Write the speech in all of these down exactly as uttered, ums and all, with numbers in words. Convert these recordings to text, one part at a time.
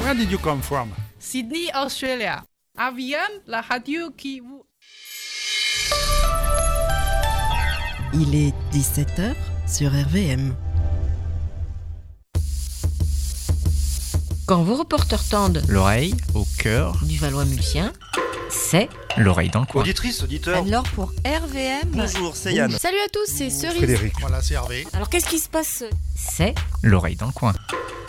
Where did you come from? Sydney, Australia. Avian, la radio qui vous... Il est dix-sept heures sur R V M. Quand vos reporters tendent l'oreille au cœur du Valois-Mulsien, c'est l'oreille dans le coin. Auditrice, auditeur. Alors pour R V M... Bonjour, c'est Yann. Salut à tous, c'est Cerise. Frédéric. Voilà, c'est Hervé. Alors qu'est-ce qui se passe? c'est L'oreille dans le coin.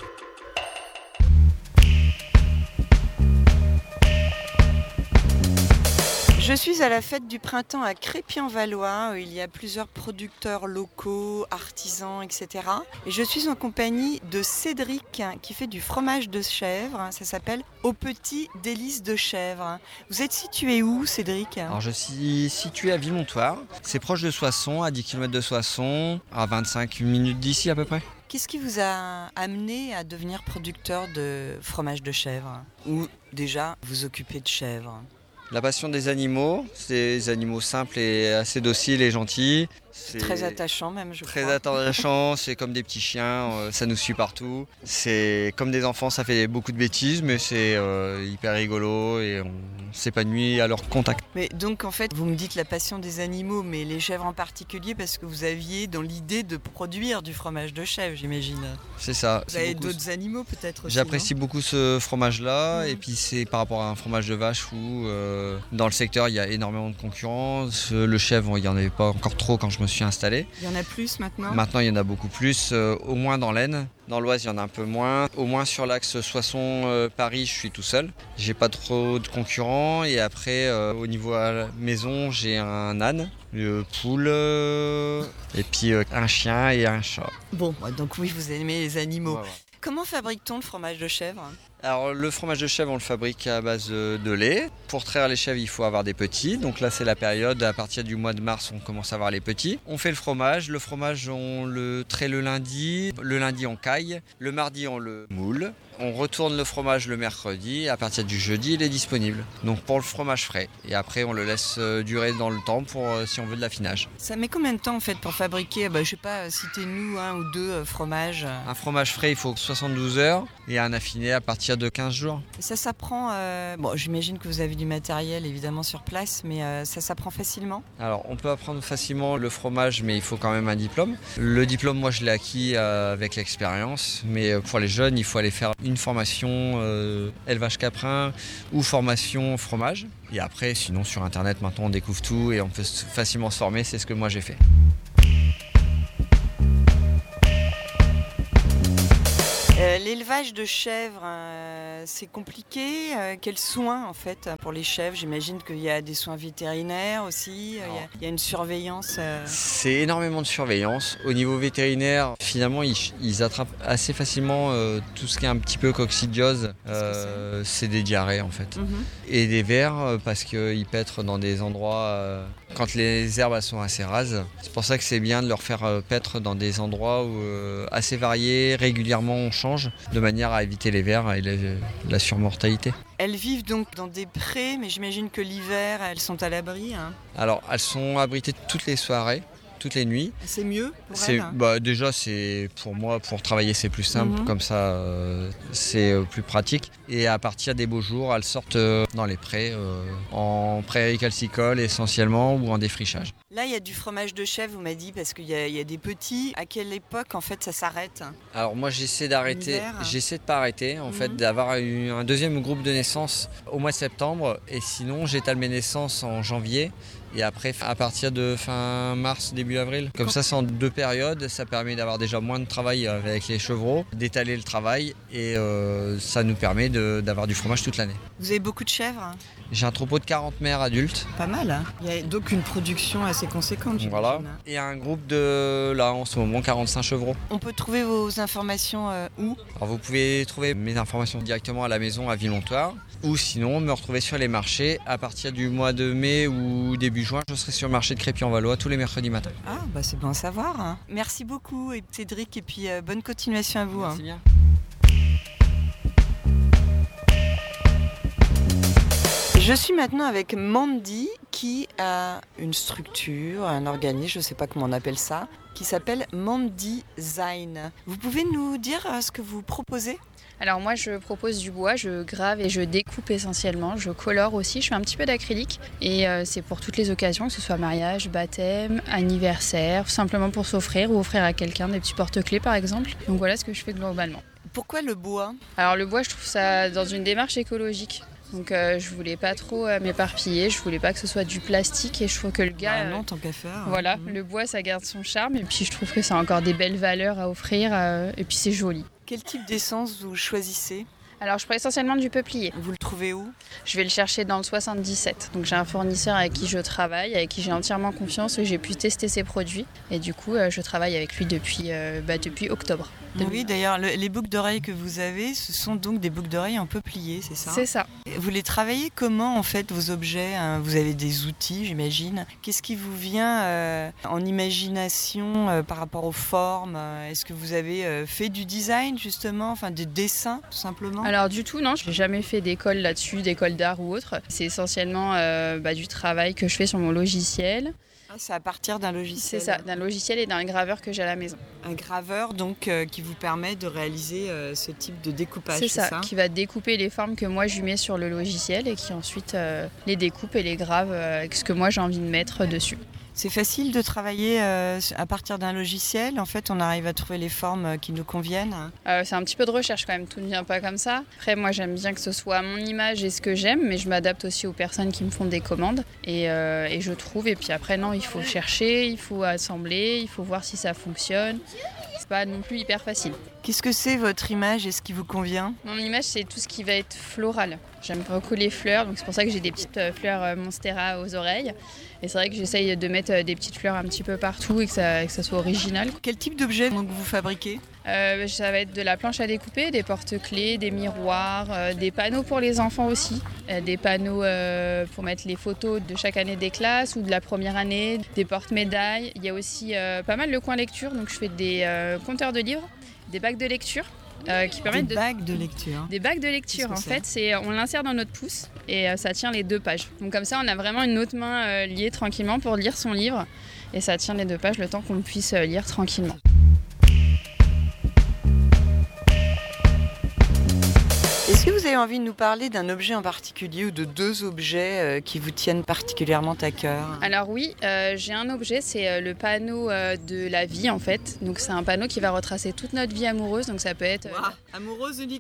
Je suis à la fête du printemps à Crépy-en-Valois, où il y a plusieurs producteurs locaux, artisans, et cetera. Et je suis en compagnie de Cédric, qui fait du fromage de chèvre. Ça s'appelle Au Petit Délices de Chèvre. Vous êtes situé où, Cédric? Alors je suis situé à Villemontoire. C'est proche de Soissons, à dix kilomètres de Soissons, à vingt-cinq minutes d'ici à peu près. Qu'est-ce qui vous a amené à devenir producteur de fromage de chèvre? Ou déjà vous occupez de chèvre? La passion des animaux, c'est des animaux simples et assez dociles et gentils. C'est très attachant même, je très crois. Très attachant, c'est comme des petits chiens, euh, ça nous suit partout. C'est comme des enfants, ça fait beaucoup de bêtises, mais c'est euh, hyper rigolo et on s'épanouit à leur contact. Mais donc en fait, vous me dites la passion des animaux, mais les chèvres en particulier, parce que vous aviez dans l'idée de produire du fromage de chèvre, j'imagine. C'est ça. Vous avez d'autres animaux peut-être aussi? J'apprécie non beaucoup ce fromage-là, mmh. et puis c'est par rapport à un fromage de vache où euh, dans le secteur il y a énormément de concurrence. Le chèvre, il n'y en avait pas encore trop quand je me suis installé. Il y en a plus maintenant? Maintenant, il y en a beaucoup plus, euh, au moins dans l'Aisne. Dans l'Oise, il y en a un peu moins. Au moins sur l'axe Soissons-Paris, je suis tout seul. J'ai pas trop de concurrents. Et après, euh, au niveau à la maison, j'ai un âne, une poule, euh, et puis euh, un chien et un chat. Bon, donc oui, vous aimez les animaux. Ouais, ouais. Comment fabrique-t-on le fromage de chèvre? Alors le fromage de chèvre, on le fabrique à base de lait. Pour traire les chèvres, il faut avoir des petits. Donc là, c'est la période, à partir du mois de mars, on commence à avoir les petits. On fait le fromage. Le fromage, on le traite le lundi. Le lundi, on caille. Le mardi, on le moule. On retourne le fromage le mercredi. À partir du jeudi, il est disponible. Donc pour le fromage frais. Et après, on le laisse durer dans le temps pour si on veut de l'affinage. Ça met combien de temps en fait pour fabriquer, bah, je sais pas, citez-nous un ou deux euh, fromages? Un fromage frais, il faut soixante-douze heures. Et un affiné à partir de quinze jours. Ça s'apprend, euh... bon, j'imagine que vous avez du matériel évidemment sur place, mais euh, ça s'apprend facilement? Alors on peut apprendre facilement le fromage, mais il faut quand même un diplôme. Le diplôme, moi je l'ai acquis euh, avec l'expérience, mais pour les jeunes, il faut aller faire une formation euh, élevage caprin ou formation fromage. Et après, sinon sur internet maintenant on découvre tout et on peut facilement se former, c'est ce que moi j'ai fait. Euh, l'élevage de chèvres, euh, c'est compliqué. Euh, quels soins en fait pour les chèvres? J'imagine qu'il y a des soins vétérinaires aussi. Il y a, il y a une surveillance. Euh... C'est énormément de surveillance. Au niveau vétérinaire, finalement, ils, ils attrapent assez facilement euh, tout ce qui est un petit peu coccidiose. Euh, c'est, c'est des diarrhées en fait. Mm-hmm. Et des vers parce qu'ils pètrent dans des endroits euh, quand les herbes elles sont assez rases. C'est pour ça que c'est bien de leur faire euh, paître dans des endroits où, euh, assez variés, régulièrement on change, de manière à éviter les vers et les, la surmortalité. Elles vivent donc dans des prés, mais j'imagine que l'hiver, elles sont à l'abri. Hein. Alors, elles sont abritées toutes les soirées, toutes les nuits. C'est mieux pour c'est, elles? bah, déjà, c'est, pour moi, pour travailler, c'est plus simple. Mm-hmm. Comme ça, euh, c'est euh, plus pratique. Et à partir des beaux jours, elles sortent euh, dans les prés, euh, en prairies calcicoles essentiellement, ou en défrichage. Là, il y a du fromage de chèvre, vous m'avez dit, parce qu'il y a, il y a des petits. À quelle époque, en fait, ça s'arrête? Alors moi, j'essaie d'arrêter, j'essaie de pas arrêter, en mm-hmm. fait, d'avoir une, un deuxième groupe de naissance au mois de septembre. Et sinon, j'étale mes naissances en janvier. Et après, à partir de fin mars, début avril. Comme ça, c'est en deux périodes. Ça permet d'avoir déjà moins de travail avec les chevreaux, d'étaler le travail. Et euh, ça nous permet de, d'avoir du fromage toute l'année. Vous avez beaucoup de chèvres? J'ai un troupeau de quarante mères adultes. Pas mal, hein. Il y a donc une production assez conséquente. Voilà. Et un groupe de, là, en ce moment, quarante-cinq chevreaux. On peut trouver vos informations euh, où? Alors, vous pouvez trouver mes informations directement à la maison à Villemontoire. Ou sinon, me retrouver sur les marchés. À partir du mois de mai ou début juin, je serai sur le marché de Crépy-en-Valois tous les mercredis matins. Ah, bah c'est bon à savoir. Hein. Merci beaucoup, Cédric, et puis euh, bonne continuation à vous. Merci hein. bien. Je suis maintenant avec Mandy qui a une structure, un organisme, je ne sais pas comment on appelle ça, qui s'appelle Mandesign. Vous pouvez nous dire euh, ce que vous proposez ? Alors moi je propose du bois, je grave et je découpe essentiellement, je colore aussi, je fais un petit peu d'acrylique et euh, c'est pour toutes les occasions, que ce soit mariage, baptême, anniversaire, simplement pour s'offrir ou offrir à quelqu'un des petits porte-clés par exemple. Donc voilà ce que je fais globalement. Pourquoi le bois ? Alors le bois je trouve ça dans une démarche écologique. Donc euh, je voulais pas trop euh, m'éparpiller, je voulais pas que ce soit du plastique et je trouve que le gars... Bah non, tant qu'à faire. Voilà, mmh. le bois ça garde son charme et puis je trouve que ça a encore des belles valeurs à offrir euh, et puis c'est joli. Quel type d'essence vous choisissez ? Alors je prends essentiellement du peuplier. Vous le trouvez où ? Je vais le chercher dans le soixante-dix-sept. Donc j'ai un fournisseur avec qui je travaille, avec qui j'ai entièrement confiance, où j'ai pu tester ses produits. Et du coup, euh, je travaille avec lui depuis, euh, bah, depuis octobre. Oui, d'ailleurs, le, les boucles d'oreilles que vous avez, ce sont donc des boucles d'oreilles en peuplier, c'est ça ? C'est ça. Vous les travaillez comment, en fait, vos objets ? hein ? Vous avez des outils, j'imagine. Qu'est-ce qui vous vient euh, en imagination euh, par rapport aux formes ? Est-ce que vous avez euh, fait du design, justement, enfin, des dessins, tout simplement ? Alors du tout, non, je n'ai jamais fait d'école là-dessus, d'école d'art ou autre. C'est essentiellement euh, bah, du travail que je fais sur mon logiciel. Ah, c'est à partir d'un logiciel. C'est ça, d'un logiciel et d'un graveur que j'ai à la maison. Un graveur donc euh, qui vous permet de réaliser euh, ce type de découpage, c'est c'est ça, ça qui va découper les formes que moi je lui mets sur le logiciel et qui ensuite euh, les découpe et les grave euh, avec ce que moi j'ai envie de mettre dessus. C'est facile de travailler euh, à partir d'un logiciel. En fait, on arrive à trouver les formes qui nous conviennent. Euh, c'est un petit peu de recherche quand même, tout ne vient pas comme ça. Après, moi j'aime bien que ce soit mon image et ce que j'aime, mais je m'adapte aussi aux personnes qui me font des commandes. Et, euh, et je trouve, et puis après non, il faut chercher, il faut assembler, il faut voir si ça fonctionne. C'est pas non plus hyper facile. Qu'est-ce que c'est votre image et ce qui vous convient ? Mon image, c'est tout ce qui va être floral. J'aime beaucoup les fleurs, donc c'est pour ça que j'ai des petites fleurs Monstera aux oreilles. Et c'est vrai que j'essaye de mettre des petites fleurs un petit peu partout et que ça, que ça soit original. Quel type d'objet donc vous fabriquez ? euh, Ça va être de la planche à découper, des porte-clés, des miroirs, euh, des panneaux pour les enfants aussi. Euh, des panneaux euh, pour mettre les photos de chaque année des classes ou de la première année, des porte-médailles. Il y a aussi euh, pas mal le coin lecture, donc je fais des euh, compteurs de livres, des bacs de lecture. Euh, qui permettent des de... bacs de lecture. Des bacs de lecture, en c'est fait, c'est on l'insère dans notre pouce et euh, ça tient les deux pages. Donc comme ça, on a vraiment une autre main euh, liée tranquillement pour lire son livre et ça tient les deux pages le temps qu'on puisse euh, lire tranquillement. Est-ce que vous avez envie de nous parler d'un objet en particulier ou de deux objets euh, qui vous tiennent particulièrement à cœur ? Alors oui, euh, j'ai un objet, c'est euh, le panneau euh, de la vie en fait. Donc c'est un panneau qui va retracer toute notre vie amoureuse. Donc ça peut être... Euh... Wow, amoureuse uniquement ?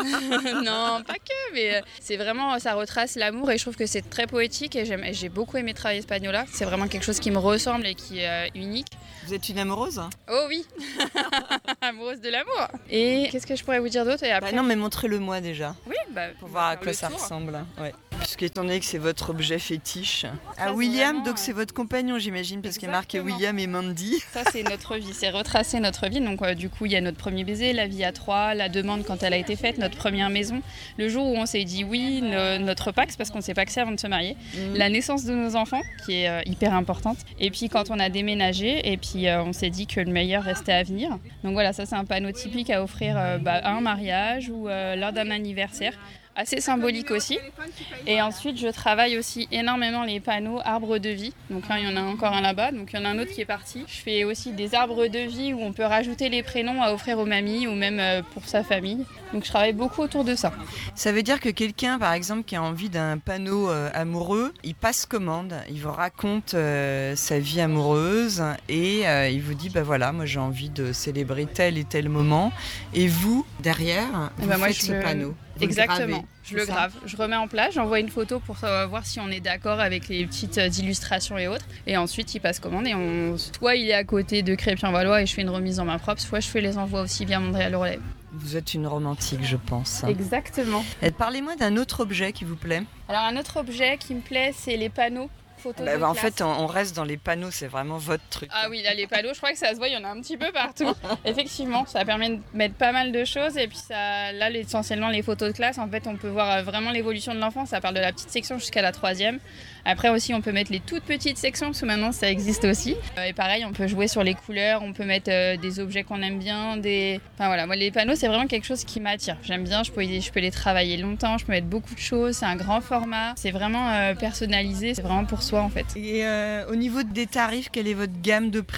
Non, pas que, mais euh, c'est vraiment, ça retrace l'amour et je trouve que c'est très poétique et j'aime, j'ai beaucoup aimé travailler ce panneau-là. C'est vraiment quelque chose qui me ressemble et qui est euh, unique. Vous êtes une amoureuse ? Oh oui, amoureuse de l'amour. Et qu'est-ce que je pourrais vous dire d'autre et après... bah Non, mais montrez-le-moi déjà. Oui, bah, pour voir à quoi ça tour. ressemble. Ouais. Puisqu'étant donné que c'est votre objet fétiche. À ça, William, vraiment, donc c'est votre compagnon, j'imagine, parce qu'il y a marqué Exactement. William et Mandy. Ça, c'est notre vie, c'est retracer notre vie. Donc, euh, du coup, il y a notre premier baiser, la vie à trois, la demande quand elle a été faite, notre première maison, le jour où on s'est dit oui, ne, notre Pax, parce qu'on s'est paxé avant de se marier, mmh. la naissance de nos enfants, qui est euh, hyper importante, et puis quand on a déménagé, et puis euh, on s'est dit que le meilleur restait à venir. Donc voilà, ça, c'est un panneau typique à offrir euh, bah, à un mariage ou euh, lors d'un anniversaire. Assez symbolique aussi. Et ensuite, je travaille aussi énormément les panneaux arbres de vie. Donc là, il y en a encore un là-bas. Donc il y en a un autre qui est parti. Je fais aussi des arbres de vie où on peut rajouter les prénoms à offrir aux mamies ou même pour sa famille. Donc je travaille beaucoup autour de ça. Ça veut dire que quelqu'un, par exemple, qui a envie d'un panneau euh, amoureux, il passe commande, il vous raconte euh, sa vie amoureuse et euh, il vous dit, bah voilà, moi j'ai envie de célébrer tel et tel moment. Et vous, derrière, vous bah moi, faites je ce le... panneau. Vous Exactement, le je le grave, je remets en place, j'envoie une photo pour voir si on est d'accord avec les petites illustrations et autres. Et ensuite, il passe commande et on... soit il est à côté de Crépien-Valois et je fais une remise en main propre, soit je fais les envois aussi via Mondréal Relais. Vous êtes une romantique, je pense. Exactement. Et parlez-moi d'un autre objet qui vous plaît. Alors un autre objet qui me plaît, c'est les panneaux. Bah, bah, en fait, on reste dans les panneaux, c'est vraiment votre truc. Ah oui, là, les panneaux, je crois que ça se voit, il y en a un petit peu partout. Effectivement, ça permet de mettre pas mal de choses. Et puis ça, là, essentiellement, les photos de classe, en fait, on peut voir vraiment l'évolution de l'enfant. Ça part de la petite section jusqu'à la troisième. Après aussi, on peut mettre les toutes petites sections, parce que maintenant, ça existe aussi. Et pareil, on peut jouer sur les couleurs, on peut mettre euh, des objets qu'on aime bien. Des... Enfin voilà, moi, les panneaux, c'est vraiment quelque chose qui m'attire. J'aime bien, je peux, je peux les travailler longtemps, je peux mettre beaucoup de choses. C'est un grand format, c'est vraiment euh, personnalisé, c'est vraiment pour soi, en fait. Et euh, au niveau des tarifs, quelle est votre gamme de prix hein ?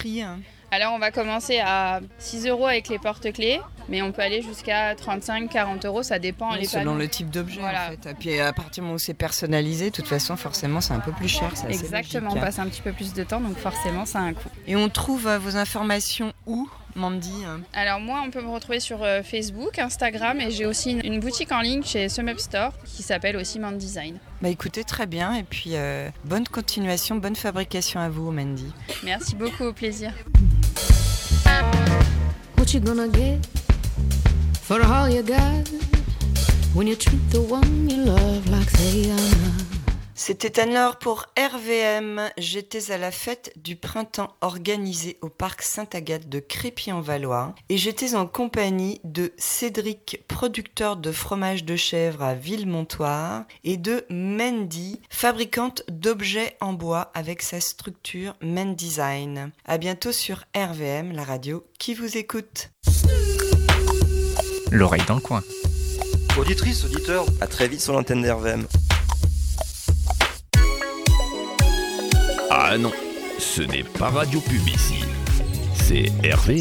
Alors on va commencer à six euros avec les porte-clés, mais on peut aller jusqu'à trente-cinq à quarante euros, ça dépend. Oui, les selon panneaux. le type d'objet Voilà. en fait. Et puis à partir du moment où c'est personnalisé, de toute façon forcément c'est un peu plus cher. C'est assez Exactement, logique, on hein. passe un petit peu plus de temps, donc forcément ça a un coût. Et on trouve euh, vos informations où, Mandy hein Alors moi, on peut me retrouver sur euh, Facebook, Instagram, et j'ai aussi une, une boutique en ligne chez SumUp Store qui s'appelle aussi Man Design. Bah écoutez, très bien. Et puis euh, bonne continuation, bonne fabrication à vous, Mandy. Merci beaucoup, au plaisir. What you gonna get for all you got when you treat the one you love like they are not? C'était Anne-Laure pour R V M. J'étais à la fête du printemps organisée au parc Sainte-Agathe de Crépy-en-Valois et j'étais en compagnie de Cédric, producteur de fromage de chèvre à Villemontoire, et de Mandy, fabricante d'objets en bois avec sa structure Man Design. À bientôt sur R V M, la radio qui vous écoute. L'oreille dans le coin. Auditrice, auditeur, à très vite sur l'antenne d'R V M. Ah non, ce n'est pas Radio Pub ici, c'est R V M.